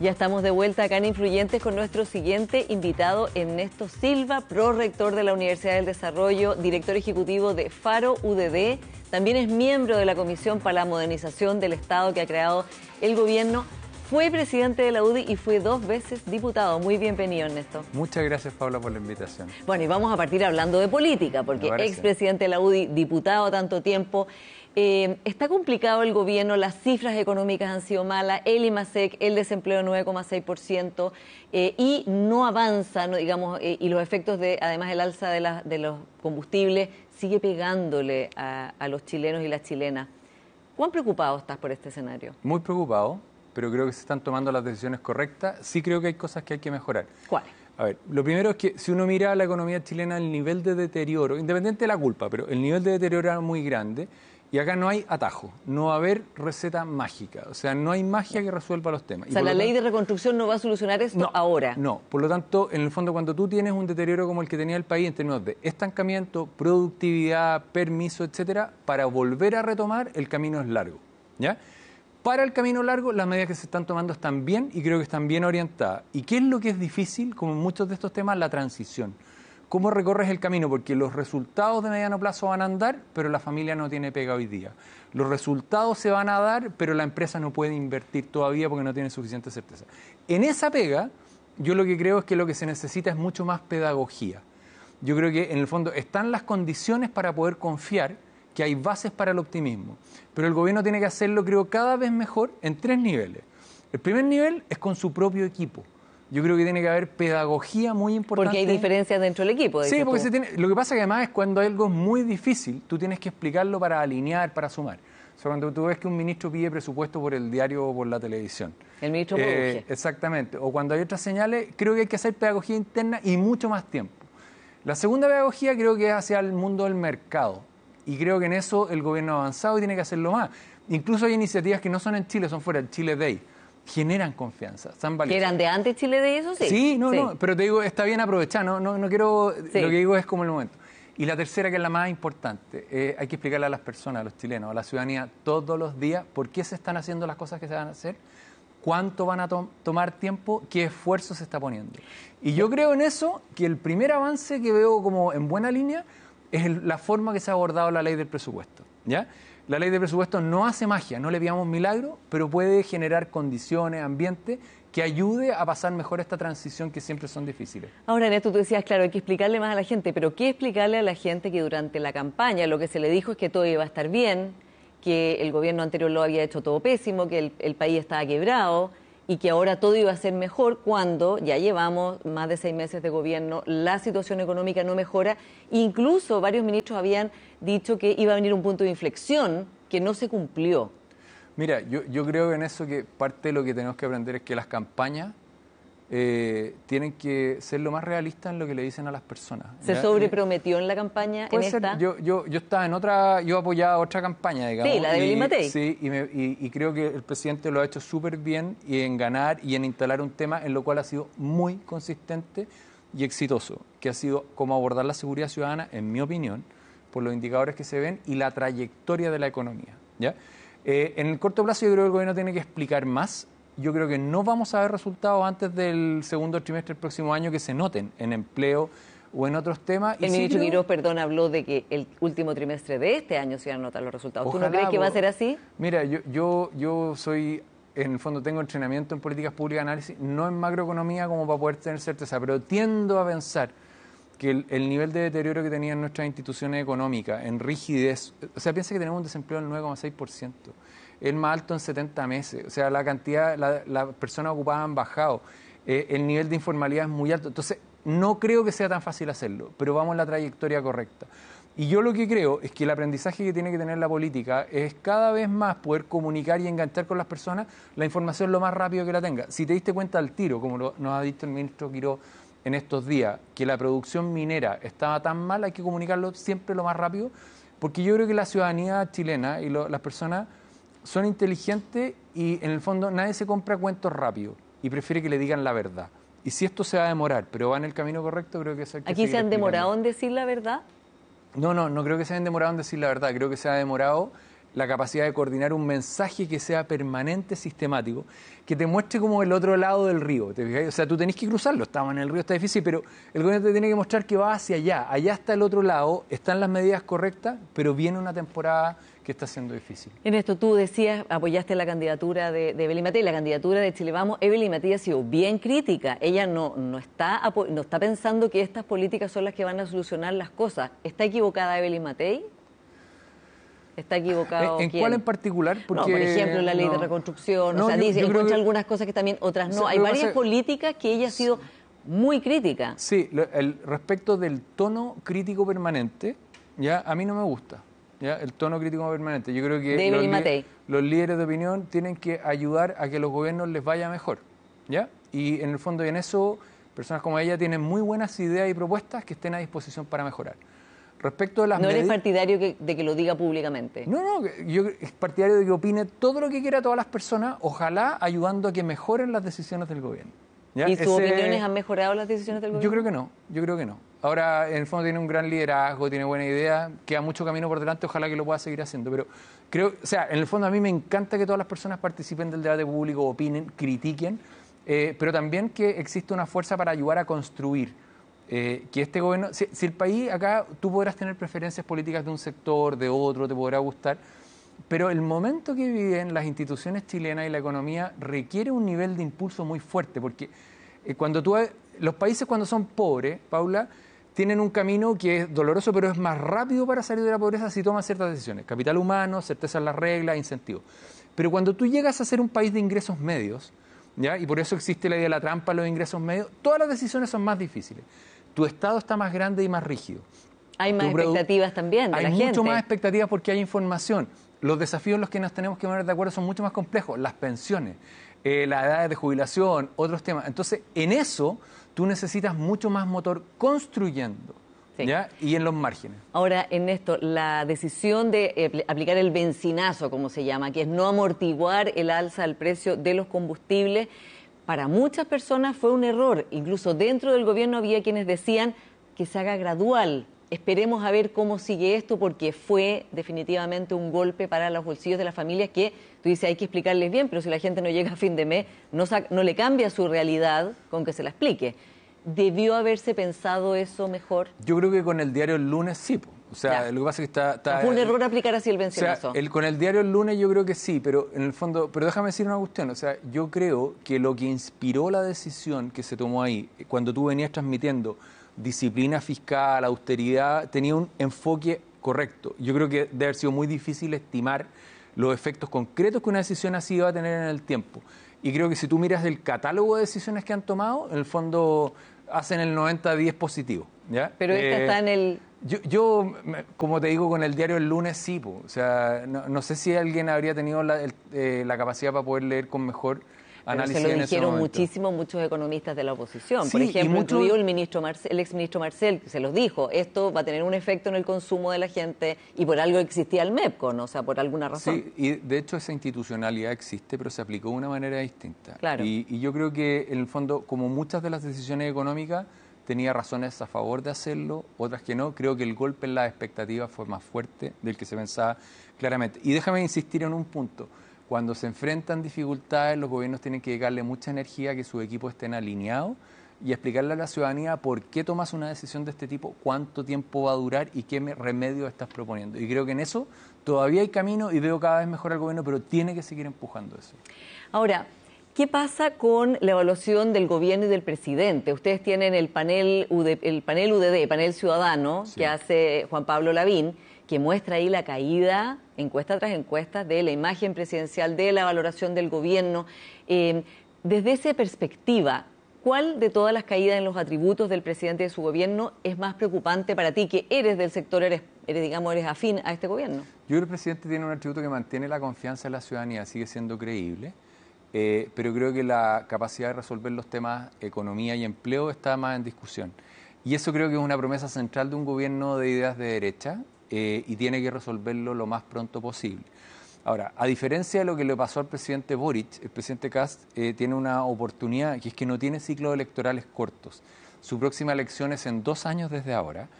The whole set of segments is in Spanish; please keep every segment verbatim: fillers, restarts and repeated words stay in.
Ya estamos de vuelta acá en Influyentes con nuestro siguiente invitado, Ernesto Silva, prorector de la Universidad del Desarrollo, director ejecutivo de Faro U D D. También es miembro de la Comisión para la Modernización del Estado que ha creado el gobierno. Fue presidente de la U D I y fue dos veces diputado. Muy bienvenido, Ernesto. Muchas gracias, Paula, por la invitación. Bueno, y vamos a partir hablando de política, porque expresidente de la U D I, diputado tanto tiempo. Eh, está complicado el gobierno, las cifras económicas han sido malas, el IMASEC, el desempleo nueve coma seis por ciento eh, y no avanza, no, digamos, eh, y los efectos de, además el alza de, la, de los combustibles, sigue pegándole a, a los chilenos y las chilenas. ¿Cuán preocupado estás por este escenario? Muy preocupado, pero creo que se están tomando las decisiones correctas. Sí creo que hay cosas que hay que mejorar. ¿Cuáles? A ver, lo primero es que si uno mira a la economía chilena, el nivel de deterioro, independiente de la culpa, pero el nivel de deterioro era muy grande. Y acá no hay atajo, no va a haber receta mágica, o sea, no hay magia que resuelva los temas. O sea, la ley de reconstrucción no va a solucionar esto no, ahora. No, por lo tanto, en el fondo, cuando tú tienes un deterioro como el que tenía el país en términos de estancamiento, productividad, permiso, etcétera, para volver a retomar, el camino es largo, ¿ya? Para el camino largo, las medidas que se están tomando están bien y creo que están bien orientadas. ¿Y qué es lo que es difícil, como en muchos de estos temas? La transición. ¿Cómo recorres el camino? Porque los resultados de mediano plazo van a andar, pero la familia no tiene pega hoy día. Los resultados se van a dar, pero la empresa no puede invertir todavía porque no tiene suficiente certeza. En esa pega, yo lo que creo es que lo que se necesita es mucho más pedagogía. Yo creo que en el fondo están las condiciones para poder confiar que hay bases para el optimismo. Pero el gobierno tiene que hacerlo, creo, cada vez mejor en tres niveles. El primer nivel es con su propio equipo. Yo creo que tiene que haber pedagogía muy importante. Porque hay diferencias dentro del equipo. Sí, porque se tiene, lo que pasa que además es cuando algo es muy difícil, tú tienes que explicarlo para alinear, para sumar. O sea, cuando tú ves que un ministro pide presupuesto por el diario o por la televisión. El ministro eh, produce. Exactamente. O cuando hay otras señales, creo que hay que hacer pedagogía interna y mucho más tiempo. La segunda pedagogía creo que es hacia el mundo del mercado. Y creo que en eso el gobierno ha avanzado y tiene que hacerlo más. Incluso hay iniciativas que no son en Chile, son fuera del Chile Day. Generan confianza, están valiosas. ¿Que eran de antes Chile de eso? Sí, sí no, sí. no, pero te digo, está bien aprovechar, no, no, no quiero, sí. Lo que digo es como el momento. Y la tercera, que es la más importante, eh, hay que explicarle a las personas, a los chilenos, a la ciudadanía, todos los días, por qué se están haciendo las cosas que se van a hacer, cuánto van a to tomar tiempo, qué esfuerzo se está poniendo. Y yo creo en eso, que el primer avance que veo como en buena línea es el, la forma que se ha abordado la ley del presupuesto, ¿ya? La ley de presupuesto no hace magia, no le pidamos milagro, pero puede generar condiciones, ambiente, que ayude a pasar mejor esta transición que siempre son difíciles. Ahora, Neto, tú decías, claro, hay que explicarle más a la gente, pero ¿qué explicarle a la gente que durante la campaña lo que se le dijo es que todo iba a estar bien, que el gobierno anterior lo había hecho todo pésimo, que el, el país estaba quebrado y que ahora todo iba a ser mejor cuando ya llevamos más de seis meses de gobierno, la situación económica no mejora, incluso varios ministros habían dicho que iba a venir un punto de inflexión que no se cumplió? Mira, yo, yo creo en eso que parte de lo que tenemos que aprender es que las campañas eh, tienen que ser lo más realistas en lo que le dicen a las personas. ¿Se ¿ya? sobreprometió en la campaña en ser, esta? Yo, yo, yo estaba en otra, yo apoyaba otra campaña, digamos. Sí, la de Belín Matei. Sí, y, me, y, y creo que el presidente lo ha hecho súper bien y en ganar y en instalar un tema en lo cual ha sido muy consistente y exitoso, que ha sido cómo abordar la seguridad ciudadana, en mi opinión, por los indicadores que se ven y la trayectoria de la economía, ¿ya? Eh, en el corto plazo yo creo que el gobierno tiene que explicar más. Yo creo que no vamos a ver resultados antes del segundo trimestre del próximo año que se noten en empleo o en otros temas. El y ministro sí creo... Quiroz, perdón, habló de que el último trimestre de este año se iban a notar los resultados. Ojalá, ¿Tú no crees que va a ser así? Mira, yo, yo, yo soy, en el fondo tengo entrenamiento en políticas públicas, análisis, no en macroeconomía como para poder tener certeza, pero tiendo a pensar que el, el nivel de deterioro que tenían nuestras instituciones económicas, en rigidez, o sea, piensa que tenemos un desempleo del nueve coma seis por ciento, el más alto en setenta meses, o sea, la cantidad, la, las personas ocupadas han bajado, eh, el nivel de informalidad es muy alto, entonces no creo que sea tan fácil hacerlo, pero vamos en la trayectoria correcta. Y yo lo que creo es que el aprendizaje que tiene que tener la política es cada vez más poder comunicar y enganchar con las personas la información lo más rápido que la tenga. Si te diste cuenta al tiro, como lo, nos ha dicho el ministro Quiroz en estos días, que la producción minera estaba tan mal, hay que comunicarlo siempre lo más rápido, porque yo creo que la ciudadanía chilena y lo, las personas son inteligentes y en el fondo nadie se compra cuentos rápidos y prefiere que le digan la verdad. Y si esto se va a demorar, pero va en el camino correcto, creo que es el que ¿Aquí se han demorado en decir la verdad? No, no, no creo que se hayan demorado en decir la verdad, creo que se ha demorado la capacidad de coordinar un mensaje que sea permanente, sistemático, que te muestre como el otro lado del río. ¿Te fijas? O sea, tú tenés que cruzarlo, estamos en el río, está difícil, pero el gobierno te tiene que mostrar que va hacia allá. Allá está el otro lado, están las medidas correctas, pero viene una temporada que está siendo difícil. En esto tú decías, apoyaste la candidatura de, de Evelyn Matei, la candidatura de Chile Vamos. Evelyn Matei ha sido bien crítica. Ella no, no, está, no está pensando que estas políticas son las que van a solucionar las cosas. ¿Está equivocada Evelyn Matei? ¿Está equivocado ¿En, en quién? cuál en particular? Porque, no, por ejemplo, la ley no, de reconstrucción. No, o sea, yo, dice, yo encuentra que, algunas cosas que también, otras no. O sea, Hay varias pasa, políticas que ella ha sido muy crítica. Sí, lo, el, respecto del tono crítico permanente, ya a mí no me gusta. ¿Ya? El tono crítico permanente. Yo creo que los, li los líderes de opinión tienen que ayudar a que los gobiernos les vaya mejor. ¿Ya? Y en el fondo, y en eso, personas como ella tienen muy buenas ideas y propuestas que estén a disposición para mejorar. Respecto de las ¿No eres medidas, partidario que, de que lo diga públicamente? No, no, yo es partidario de que opine todo lo que quiera todas las personas, ojalá ayudando a que mejoren las decisiones del gobierno. ¿Ya? ¿Y sus Ese, opiniones han mejorado las decisiones del gobierno? Yo creo que no, yo creo que no. Ahora, en el fondo tiene un gran liderazgo, tiene buena idea, queda mucho camino por delante, ojalá que lo pueda seguir haciendo. Pero creo, o sea, en el fondo a mí me encanta que todas las personas participen del debate público, opinen, critiquen, eh, pero también que existe una fuerza para ayudar a construir. Eh, que este gobierno, si, si el país acá, tú podrás tener preferencias políticas de un sector, de otro, te podrá gustar, pero el momento que viven las instituciones chilenas y la economía requiere un nivel de impulso muy fuerte, porque eh, cuando tú, los países cuando son pobres, Paula, tienen un camino que es doloroso, pero es más rápido para salir de la pobreza si toman ciertas decisiones. Capital humano, certeza en las reglas, incentivos. Pero cuando tú llegas a ser un país de ingresos medios, ¿ya? Y por eso existe la idea de la trampa, los ingresos medios, todas las decisiones son más difíciles. Tu Estado está más grande y más rígido. Hay más expectativas también de la gente. Hay mucho más expectativas porque hay información. Los desafíos en los que nos tenemos que poner de acuerdo son mucho más complejos. Las pensiones, eh, las edades de jubilación, otros temas. Entonces, en eso tú necesitas mucho más motor construyendo, sí. ¿Ya? Y en los márgenes. Ahora, en esto, la decisión de eh, aplicar el benzinazo, como se llama, que es no amortiguar el alza del precio de los combustibles, para muchas personas fue un error. Incluso dentro del gobierno había quienes decían que se haga gradual. Esperemos a ver cómo sigue esto, porque fue definitivamente un golpe para los bolsillos de las familias que, tú dices, hay que explicarles bien, pero si la gente no llega a fin de mes, no, no le cambia su realidad con que se la explique. ¿Debió haberse pensado eso mejor? Yo creo que con el diario El Lunes sí. O sea, ya. Lo que pasa es que está... está ¿Fue un error aplicar así el benzinazo? O sea, el, con el diario El Lunes yo creo que sí, pero en el fondo... Pero déjame decir una cuestión. O sea, yo creo que lo que inspiró la decisión que se tomó ahí, cuando tú venías transmitiendo disciplina fiscal, austeridad, tenía un enfoque correcto. Yo creo que debe haber sido muy difícil estimar los efectos concretos que una decisión así iba a tener en el tiempo. Y creo que si tú miras el catálogo de decisiones que han tomado, en el fondo hacen el noventa diez positivo. ¿Ya? Pero esta eh, está en el... Yo, yo, como te digo, con el diario El Lunes sí, po. O sea, no, no sé si alguien habría tenido la, el, eh, la capacidad para poder leer con mejor análisis. Pero se lo en dijeron ese muchísimo muchos economistas de la oposición. Sí, Por ejemplo, mucho... incluido el ministro Marcel, el exministro Marcel, que se los dijo, esto va a tener un efecto en el consumo de la gente y por algo existía el MEPCON, o sea, por alguna razón. Sí, y de hecho esa institucionalidad existe, pero se aplicó de una manera distinta. Claro. Y, y yo creo que, en el fondo, como muchas de las decisiones económicas, tenía razones a favor de hacerlo, otras que no. Creo que el golpe en las expectativas fue más fuerte del que se pensaba claramente. Y déjame insistir en un punto. Cuando se enfrentan dificultades, los gobiernos tienen que dedicarle mucha energía a que sus equipos estén alineados y explicarle a la ciudadanía por qué tomas una decisión de este tipo, cuánto tiempo va a durar y qué remedio estás proponiendo. Y creo que en eso todavía hay camino y veo cada vez mejor al gobierno, pero tiene que seguir empujando eso. Ahora, ¿qué pasa con la evaluación del gobierno y del presidente? Ustedes tienen el panel U D, el panel U D D, panel ciudadano, sí, que hace Juan Pablo Lavín, que muestra ahí la caída, encuesta tras encuesta, de la imagen presidencial, de la valoración del gobierno. Eh, desde esa perspectiva, ¿cuál de todas las caídas en los atributos del presidente y de su gobierno es más preocupante para ti, que eres del sector, eres, eres digamos, eres afín a este gobierno? Yo creo que el presidente tiene un atributo que mantiene la confianza de la ciudadanía, sigue siendo creíble. Eh, pero creo que la capacidad de resolver los temas economía y empleo está más en discusión. Y eso creo que es una promesa central de un gobierno de ideas de derecha eh, y tiene que resolverlo lo más pronto posible. Ahora, a diferencia de lo que le pasó al presidente Boric, el presidente Kast eh, tiene una oportunidad, que es que no tiene ciclos electorales cortos. Su próxima elección es en dos años desde ahora.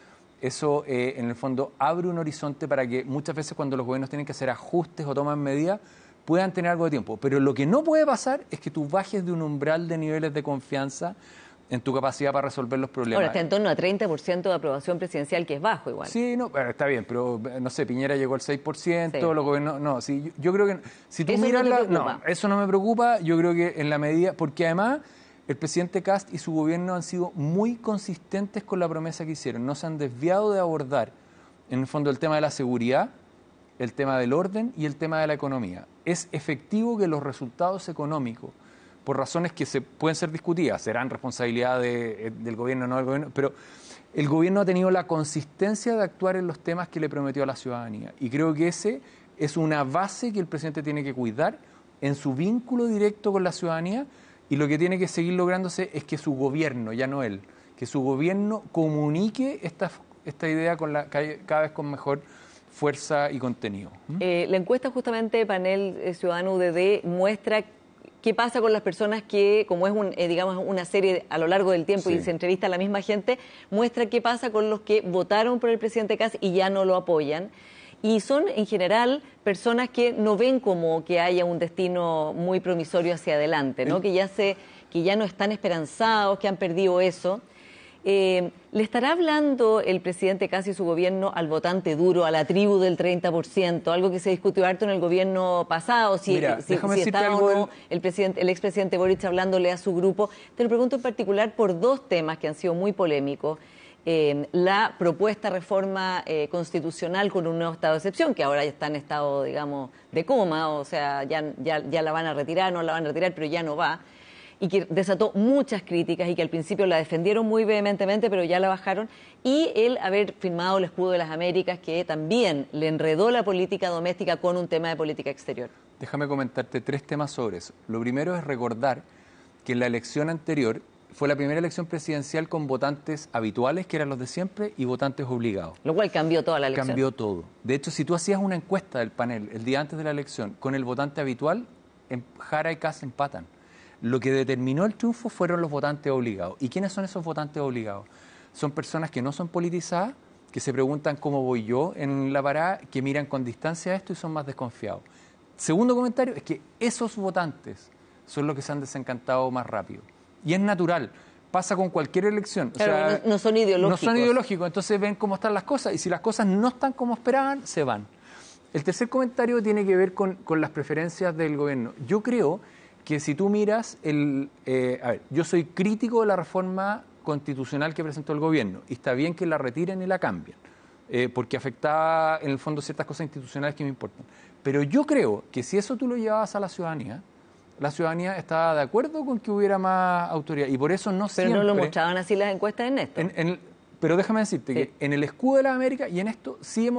Eso, eh, en el fondo, abre un horizonte para que muchas veces cuando los gobiernos tienen que hacer ajustes o toman medidas, puedan tener algo de tiempo. Pero lo que no puede pasar es que tú bajes de un umbral de niveles de confianza en tu capacidad para resolver los problemas. Ahora está en torno a treinta por ciento de aprobación presidencial, que es bajo igual. Sí, no, está bien, pero no sé, Piñera llegó al seis por ciento, Sí. los gobiernos, no, sí, yo, yo creo que si tú ¿Eso miras no te la, preocupa? no, eso no me preocupa, yo creo que en la medida, porque además el presidente Kast y su gobierno han sido muy consistentes con la promesa que hicieron, no se han desviado de abordar en el fondo el tema de la seguridad, el tema del orden y el tema de la economía. Es efectivo que los resultados económicos, por razones que se pueden ser discutidas, serán responsabilidad de, del gobierno o no del gobierno, pero el gobierno ha tenido la consistencia de actuar en los temas que le prometió a la ciudadanía. Y creo que ese es una base que el presidente tiene que cuidar en su vínculo directo con la ciudadanía, y lo que tiene que seguir lográndose es que su gobierno, ya no él, que su gobierno comunique esta, esta idea con la, cada vez con mejor fuerza y contenido. ¿Mm? Eh, la encuesta justamente Panel eh, Ciudadano U D D muestra qué pasa con las personas que, como es un, eh, digamos una serie a lo largo del tiempo Sí. y se entrevista a la misma gente, muestra qué pasa con los que votaron por el presidente Kast y ya no lo apoyan. Y son, en general, personas que no ven como que haya un destino muy promisorio hacia adelante, ¿no? El... Que ya se, que ya no están esperanzados, que han perdido eso. Eh, ¿Le estará hablando el presidente Kast y su gobierno al votante duro, a la tribu del treinta por ciento? Algo que se discutió harto en el gobierno pasado, si, Mira, si, déjame si decirte estaba algo o no del- el, presidente, el expresidente Boric hablándole a su grupo. Te lo pregunto en particular por dos temas que han sido muy polémicos. Eh, la propuesta reforma eh, constitucional con un nuevo estado de excepción, que ahora ya está en estado, digamos, de coma, o sea, ya, ya, ya la van a retirar, no la van a retirar, pero ya no va, y que desató muchas críticas y que al principio la defendieron muy vehementemente, pero ya la bajaron, y el haber firmado el escudo de las Américas, que también le enredó la política doméstica con un tema de política exterior. Déjame comentarte tres temas sobre eso. Lo primero es recordar que en la elección anterior fue la primera elección presidencial con votantes habituales, que eran los de siempre, y votantes obligados. Lo cual cambió toda la elección. Cambió todo. De hecho, si tú hacías una encuesta del panel el día antes de la elección con el votante habitual, en Jara y Kast empatan. Lo que determinó el triunfo fueron los votantes obligados. ¿Y quiénes son esos votantes obligados? Son personas que no son politizadas, que se preguntan cómo voy yo en la parada, que miran con distancia esto y son más desconfiados. Segundo comentario es que esos votantes son los que se han desencantado más rápido. Y es natural, pasa con cualquier elección. Claro, o sea, no, no son ideológicos. No son ideológicos, entonces ven cómo están las cosas y si las cosas no están como esperaban, se van. El tercer comentario tiene que ver con, con las preferencias del gobierno. Yo creo que si tú miras, el, eh, a ver, yo soy crítico de la reforma constitucional que presentó el gobierno y está bien que la retiren y la cambien, eh, porque afectaba en el fondo ciertas cosas institucionales que me importan. Pero yo creo que si eso tú lo llevabas a la ciudadanía, la ciudadanía estaba de acuerdo con que hubiera más autoridad y por eso no Pero siempre... no lo mostraban así las encuestas en esto. En, en, pero déjame decirte Sí. que en el escudo de la América y en esto sí hemos